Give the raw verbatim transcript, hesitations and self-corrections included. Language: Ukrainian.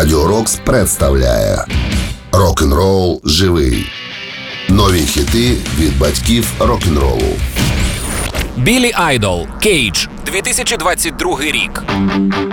Радіо Рокс представляє Рок-н-рол живий. Нові хіти від батьків рок-н-ролу. Біллі Айдол, Кейдж, дві тисячі двадцять другий рік.